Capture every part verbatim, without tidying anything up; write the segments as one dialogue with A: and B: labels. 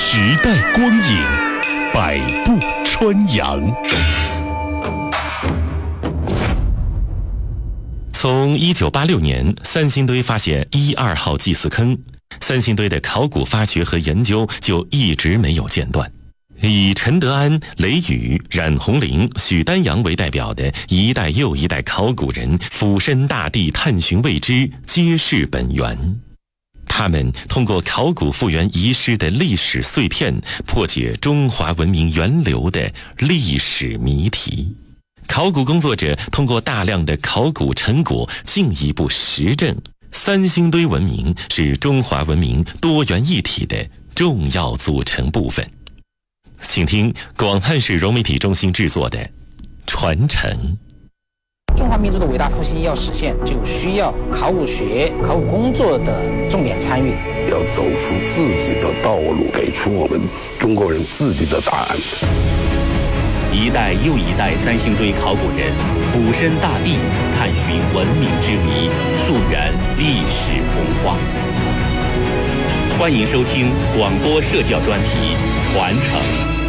A: 时代光影，百步穿杨。从一九八六年三星堆发现一二号祭祀坑，三星堆的考古发掘和研究就一直没有间断。以陈德安、雷宇、冉红林、许丹阳为代表的一代又一代考古人俯身大地探寻未知，揭示本源。他们通过考古复原遗失的历史碎片，破解中华文明源流的历史谜题。考古工作者通过大量的考古成果进一步实证，三星堆文明是中华文明多元一体的重要组成部分。请听广汉市融媒体中心制作的《传承》。
B: 中华民族的伟大复兴要实现，就需要考古学、考古工作的重点参与，
C: 要走出自己的道路，给出我们中国人自己的答案。
D: 一代又一代三星堆考古人俯身大地，探寻文明之谜，溯源历史洪荒。欢迎收听广播社教专题《传承》。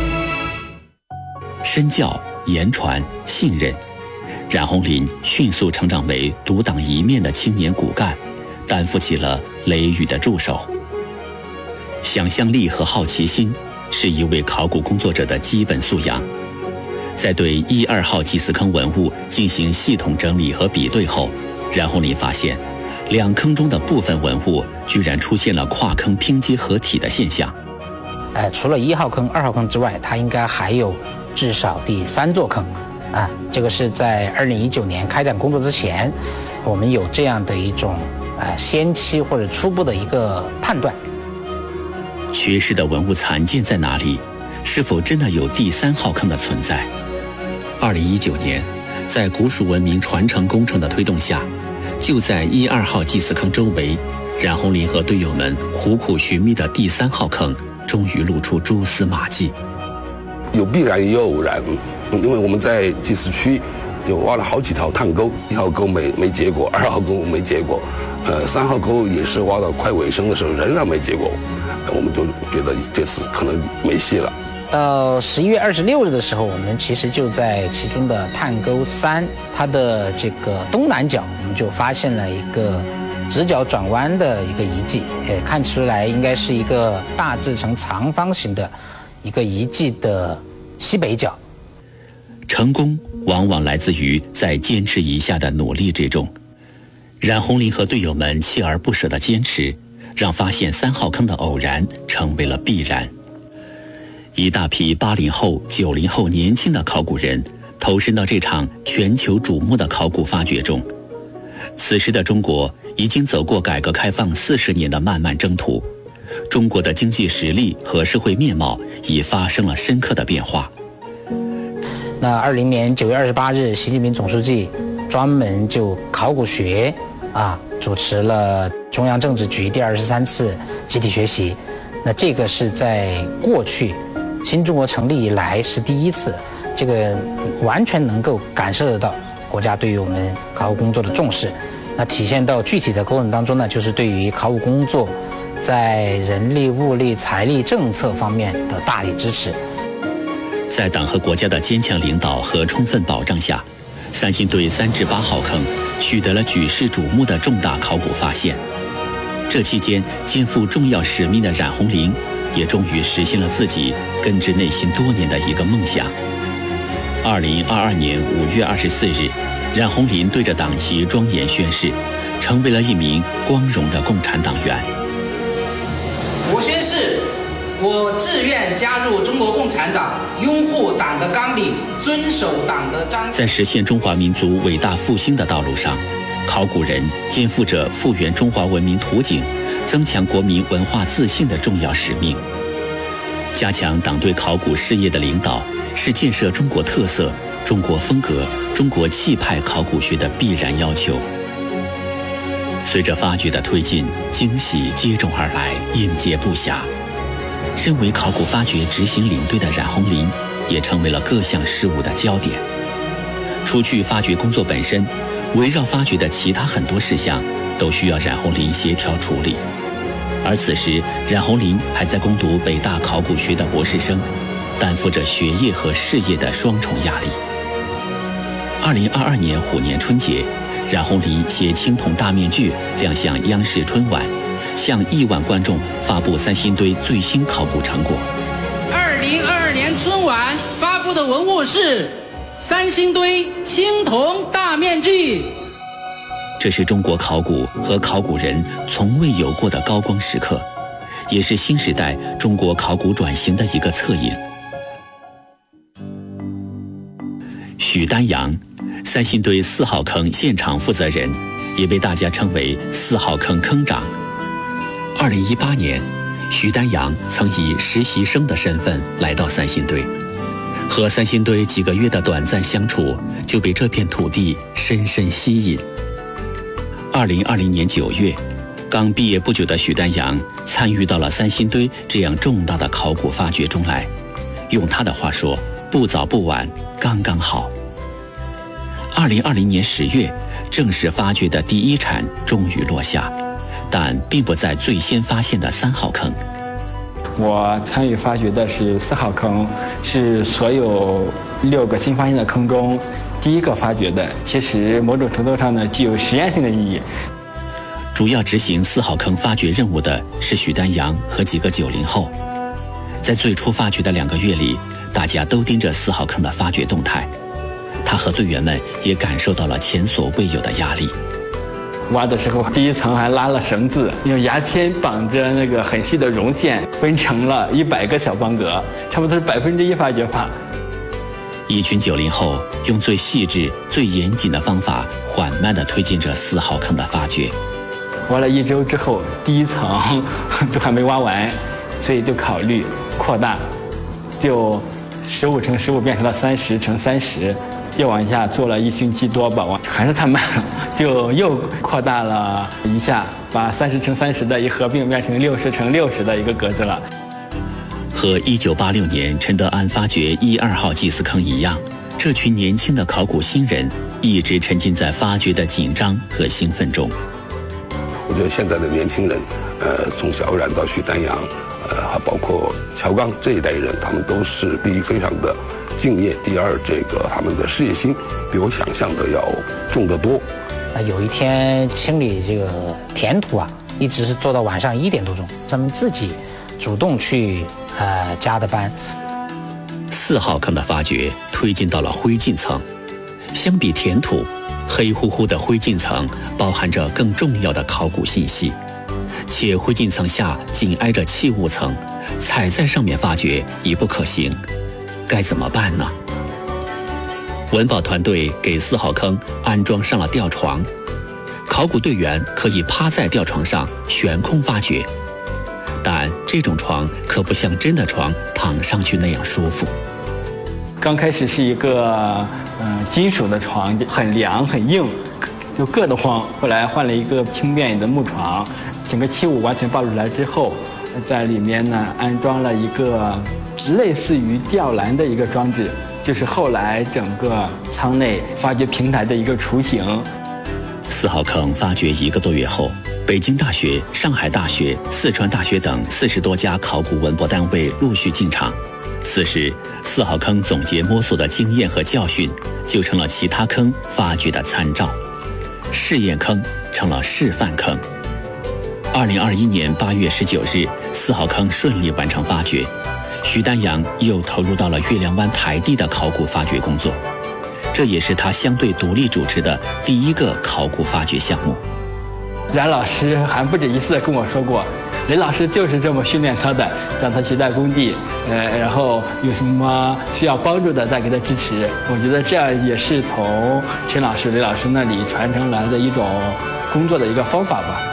D: 身教、言传、信任，冉红林迅速成长为独当一面的青年骨干，担负起了雷宇的助手。想象力和好奇心是一位考古工作者的基本素养。在对一二号祭祀坑文物进行系统整理和比对后，冉红林发现，两坑中的部分文物居然出现了跨坑拼接合体的现象。
B: 呃，除了一号坑、二号坑之外，它应该还有至少第三座坑。啊，这个是在二零一九年开展工作之前，我们有这样的一种呃先期或者初步的一个判断。
D: 缺失的文物残件在哪里？是否真的有第三号坑的存在？二零一九年，在古蜀文明传承工程的推动下，就在一二号祭祀坑周围，冉红林和队友们苦苦寻觅的第三号坑终于露出蛛丝马迹。
C: 有必然也有偶然，因为我们在祭祀区就挖了好几条探沟，一号沟没没结果，二号沟没结果，呃，三号沟也是挖到快尾声的时候仍然没结果，我们就觉得这次可能没戏了。
B: 到十一月二十六日的时候，我们其实就在其中的探沟三，它的这个东南角，我们就发现了一个直角转弯的一个遗迹，呃，看出来应该是一个大致呈长方形的一个遗迹的西北角。
D: 成功往往来自于在坚持一下的努力之中。冉红林和队友们锲而不舍的坚持，让发现三号坑的偶然成为了必然。一大批八零后、九零后年轻的考古人投身到这场全球瞩目的考古发掘中。此时的中国已经走过改革开放四十年的漫漫征途，中国的经济实力和社会面貌已发生了深刻的变化。
B: 那二零年九月二十八日，习近平总书记专门就考古学啊主持了中央政治局第二十三次集体学习。那这个是在过去新中国成立以来是第一次，这个完全能够感受得到国家对于我们考古工作的重视。那体现到具体的过程当中呢，就是对于考古工作在人力、物力、财力政策方面的大力支持。
D: 在党和国家的坚强领导和充分保障下，三星堆三至八号坑取得了举世瞩目的重大考古发现。这期间，肩负重要使命的冉红林也终于实现了自己根植内心多年的一个梦想。二零二二年五月二十四日，冉红林对着党旗庄严宣誓，成为了一名光荣的共产党员。
B: 我宣誓，我自愿加入中国共产党，拥护党的纲领，遵守党的章程。
D: 在实现中华民族伟大复兴的道路上，考古人肩负着复原中华文明图景、增强国民文化自信的重要使命。加强党对考古事业的领导，是建设中国特色、中国风格、中国气派考古学的必然要求。随着发掘的推进，惊喜接踵而来，应接不暇。身为考古发掘执行领队的冉红林，也成为了各项事务的焦点。除去发掘工作本身，围绕发掘的其他很多事项，都需要冉红林协调处理。 而此时冉红林还在攻读北大考古学的博士生，担负着学业和事业的双重压力。二零二二年虎年春节，冉红林携青铜大面具亮相央视春晚，向亿万观众发布三星堆最新考古成果。
E: 二零二二年春晚发布的文物是三星堆青铜大面具。
D: 这是中国考古和考古人从未有过的高光时刻，也是新时代中国考古转型的一个侧影。许丹阳，三星堆四号坑现场负责人，也被大家称为四号坑坑长。二零一八年，许丹阳曾以实习生的身份来到三星堆，和三星堆几个月的短暂相处，就被这片土地深深吸引。二零二零年九月，刚毕业不久的许丹阳参与到了三星堆这样重大的考古发掘中来。用他的话说，不早不晚，刚刚好。二零二零年十月，正式发掘的第一铲终于落下，但并不在最先发现的三号坑。
F: 我参与发掘的是四号坑，是所有六个新发现的坑中第一个发掘的，其实某种程度上呢具有实验性的意义。
D: 主要执行四号坑发掘任务的是许丹阳和几个九零后。在最初发掘的两个月里，大家都盯着四号坑的发掘动态，他和队员们也感受到了前所未有的压力。
F: 挖的时候，第一层还拉了绳子，用牙签绑着那个很细的绒线，分成了一百个小方格，差不多是百分之一发掘法。
D: 一群九零后用最细致、最严谨的方法，缓慢地推进着四号坑的发掘。
F: 挖了一周之后，第一层都还没挖完，所以就考虑扩大，就十五乘十五变成了三十乘三十，又往下做了一星期多吧，还是太慢了，就又扩大了一下，把三十乘三十的一合并变成六十乘六十的一个格子了。
D: 和一九八六年陈德安发掘一二号祭祀坑一样，这群年轻的考古新人一直沉浸在发掘的紧张和兴奋中。
C: 我觉得现在的年轻人，呃，从小冉到许丹阳，呃，还包括乔刚这一代人，他们都是第一非常的敬业，第二这个他们的事业心比我想象的要重得多。
B: 那有一天清理这个填土啊，一直是做到晚上一点多钟，他们自己主动去呃加的班。
D: 四号坑的发掘推进到了灰烬层，相比填土，黑乎乎的灰烬层包含着更重要的考古信息，且灰烬层下紧挨着器物层，踩在上面发掘已不可行，该怎么办呢？文保团队给四号坑安装上了吊床，考古队员可以趴在吊床上悬空发掘，但这种床可不像真的床躺上去那样舒服。
F: 刚开始是一个嗯、呃、金属的床，很凉很硬，就硌得慌。后来换了一个轻便的木床，整个器物完全抱出来之后，在里面呢安装了一个类似于吊篮的一个装置，就是后来整个舱内发掘平台的一个雏形。
D: 四号坑发掘一个多月后，北京大学、上海大学、四川大学等四十多家考古文博单位陆续进场。此时，四号坑总结摸索的经验和教训，就成了其他坑发掘的参照。试验坑成了示范坑。二零二一年八月十九日，四号坑顺利完成发掘，许丹阳又投入到了月亮湾台地的考古发掘工作，这也是他相对独立主持的第一个考古发掘项目。
F: 冉老师还不止一次跟我说过，雷老师就是这么训练他的，让他去在工地，呃，然后有什么需要帮助的再给他支持。我觉得这样也是从陈老师、雷老师那里传承来的一种工作的一个方法吧。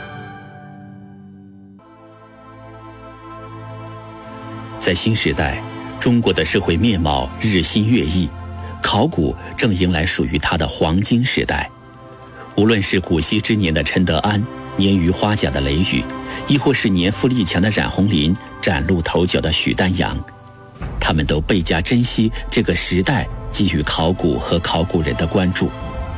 D: 在新时代，中国的社会面貌日新月异，考古正迎来属于它的黄金时代。无论是古稀之年的陈德安，年逾花甲的雷雨，亦或是年富力强的冉红林，崭露头角的许丹阳，他们都倍加珍惜这个时代给予考古和考古人的关注。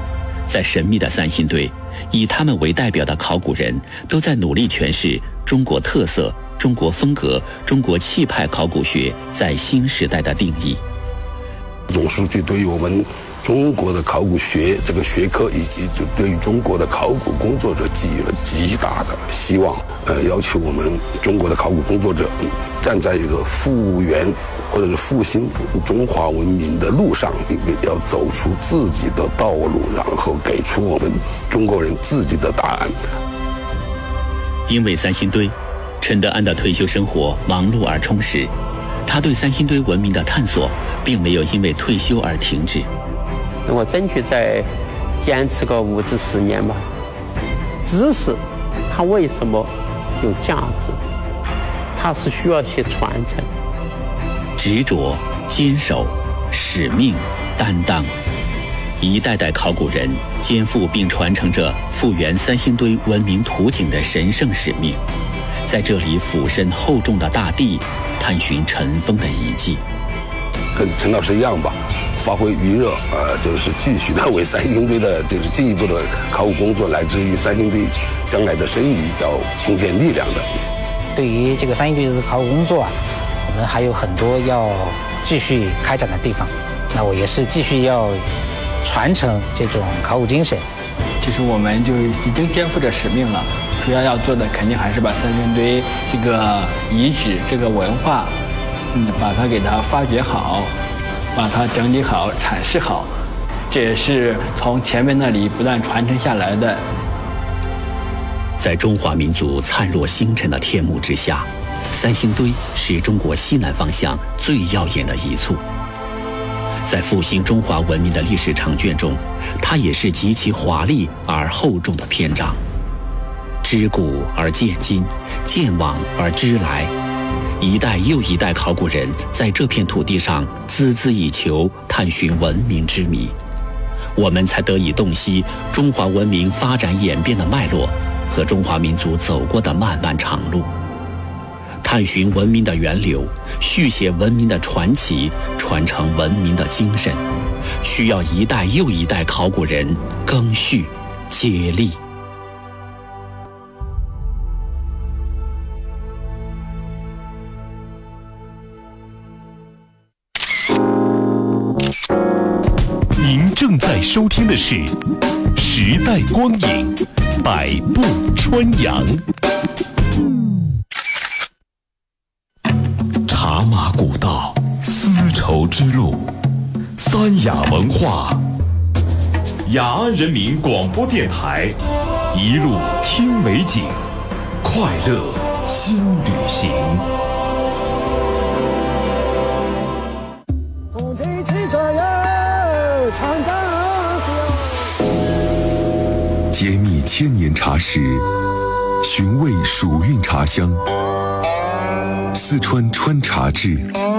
D: 在神秘的三星堆，以他们为代表的考古人都在努力诠释中国特色、中国风格、中国气派考古学在新时代的定义。
C: 总书记对于我们中国的考古学这个学科，以及就对于中国的考古工作者给予了极大的希望，呃，要求我们中国的考古工作者站在一个复原或者是复兴中华文明的路上，要走出自己的道路，然后给出我们中国人自己的答案。
D: 因为三星堆，陈德安的退休生活忙碌而充实，他对三星堆文明的探索并没有因为退休而停止。
G: 我争取再坚持个五至十年吧。知识它为什么有价值？它是需要一些传承。
D: 执着、坚守、使命、担当，一代代考古人肩负并传承着复原三星堆文明图景的神圣使命，在这里俯身厚重的大地，探寻尘封的遗迹。
C: 跟陈老师一样吧，发挥余热，呃，就是继续的为三星堆的，就是进一步的考古工作，乃至于三星堆将来的申遗，要贡献力量的。
B: 对于这个三星堆的考古工作啊，我们还有很多要继续开展的地方。那我也是继续要传承这种考古精神。
F: 其实我们就已经肩负着使命了，主要要做的肯定还是把三星堆这个遗址、这个文化，嗯，把它给它发掘好，把它整理好、阐释好，这也是从前面那里不断传承下来的。
D: 在中华民族灿若星辰的天幕之下，三星堆是中国西南方向最耀眼的一簇。在复兴中华文明的历史长卷中，它也是极其华丽而厚重的篇章。知古而鉴今，鉴往而知来，一代又一代考古人在这片土地上孜孜以求，探寻文明之谜，我们才得以洞悉中华文明发展演变的脉络和中华民族走过的漫漫长路。探寻文明的源流，续写文明的传奇，传承文明的精神，需要一代又一代考古人赓续接力。
H: 您正在收听的是《时代光影》，百步穿杨。茶马古道，丝绸之路，三雅文化。雅安人民广播电台，一路听美景，快乐新旅行。揭秘千年茶史，寻味蜀韵茶香。四川川茶志。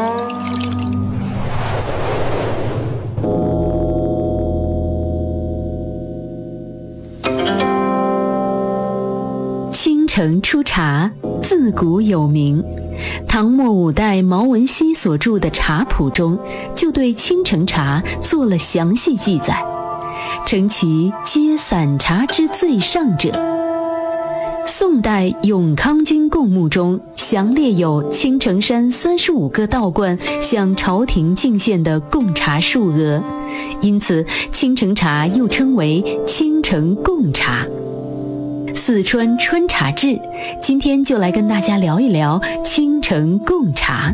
I: 青城出茶，自古有名。唐末五代毛文熙所著的茶谱中，就对青城茶做了详细记载，称其皆散茶之最上者。宋代永康军贡目中详列有青城山三十五个道观向朝廷进献的贡茶数额，因此青城茶又称为青城贡茶。四川川茶志，今天就来跟大家聊一聊青城贡茶。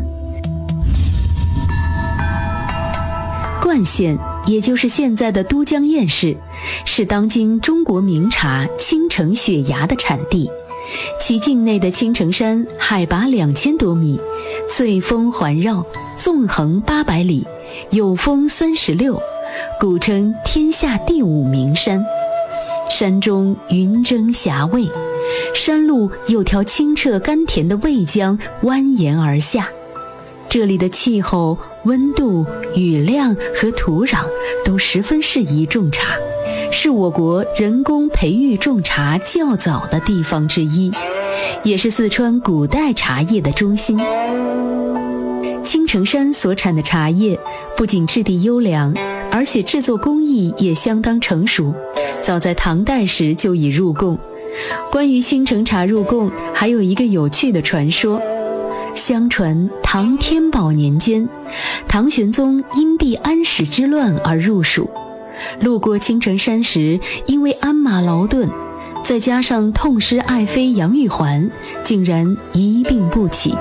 I: 灌县，也就是现在的都江堰市，是当今中国名茶青城雪崖的产地。其境内的青城山海拔两千多米，翠峰环绕，纵横八百里，有峰三十六，古称天下第五名山。山中云蒸霞蔚，山路有条清澈甘甜的渭江蜿蜒而下。这里的气候、温度、雨量和土壤都十分适宜种茶，是我国人工培育种茶较早的地方之一，也是四川古代茶叶的中心。青城山所产的茶叶不仅质地优良，而且制作工艺也相当成熟， 早在唐代时就已入贡。关于青城茶入贡，还有一个有趣的传说。相传唐天宝年间，唐玄宗因避安史之乱而入蜀，路过青城山时，因为鞍马劳顿，再加上痛失爱妃杨玉环，竟然一病不起。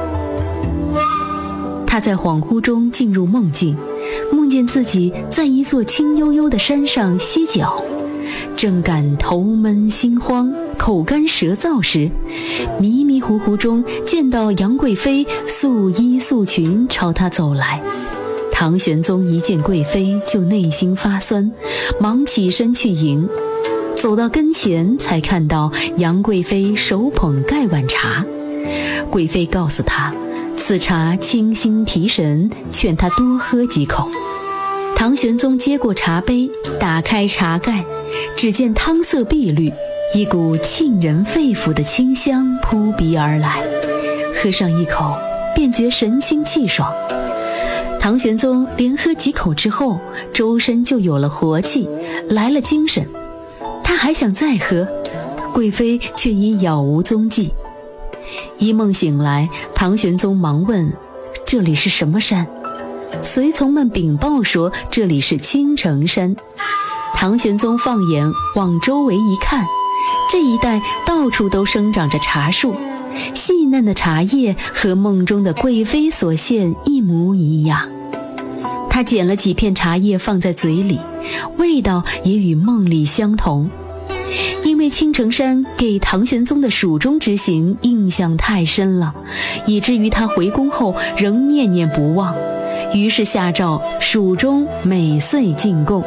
I: 他在恍惚中进入梦境，梦见自己在一座青幽幽的山上歇脚，正感头闷心慌、口干舌燥时，迷迷糊糊中见到杨贵妃素衣素裙朝他走来。唐玄宗一见贵妃就内心发酸，忙起身去迎。走到跟前才看到杨贵妃手捧盖碗茶，贵妃告诉他此茶清心提神，劝他多喝几口。唐玄宗接过茶杯，打开茶盖，只见汤色碧绿，一股沁人肺腑的清香扑鼻而来，喝上一口便觉神清气爽。唐玄宗连喝几口之后，周身就有了活气，来了精神。他还想再喝，贵妃却已杳无踪迹。一梦醒来，唐玄宗忙问这里是什么山，随从们禀报说这里是青城山。唐玄宗放眼往周围一看，这一带到处都生长着茶树，细嫩的茶叶和梦中的贵妃所现一模一样。他捡了几片茶叶放在嘴里，味道也与梦里相同。因为青城山给唐玄宗的蜀中之行印象太深了，以至于他回宫后仍念念不忘，于是下诏蜀中每岁进贡。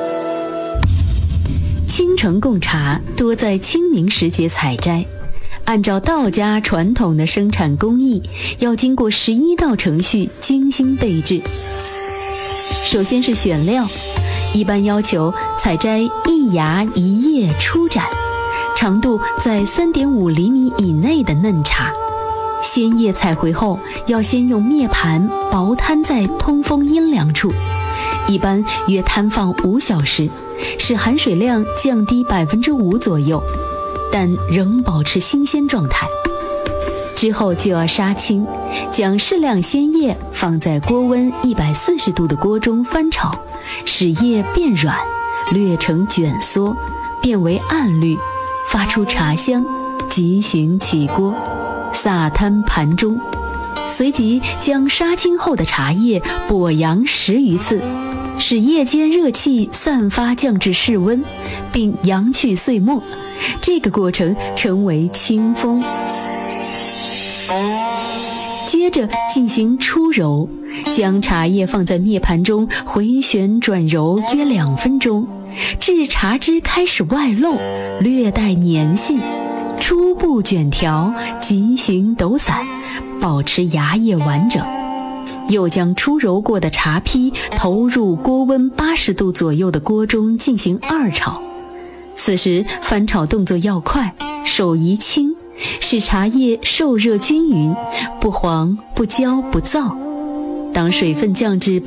I: 青城贡茶多在清明时节采摘，按照道家传统的生产工艺，要经过十一道程序精心备制。首先是选料，一般要求采摘一芽一叶初斩，长度在 三点五厘米以内的嫩茶。鲜叶采回后，要先用篾盘薄摊在通风阴凉处，一般约摊放五小时，使含水量降低百分之五左右，但仍保持新鲜状态。之后就要杀青，将适量鲜叶放在锅温一百四十度的锅中翻炒，使叶变软，略呈卷缩，变为暗绿，发出茶香，即行起锅，撒摊盘中。随即将杀青后的茶叶剥扬十余次，使叶间热气散发，降至室温，并扬去碎末。这个过程称为清风。接着进行出揉，将茶叶放在篾盘中回旋转揉约两分钟，至茶汁开始外漏，略带粘性，初步卷条，即行抖散，保持芽叶完整。又将出揉过的茶坯投入锅温八十度左右的锅中进行二炒，此时翻炒动作要快，手宜轻，使茶叶受热均匀，不黄不焦不燥。当水分降至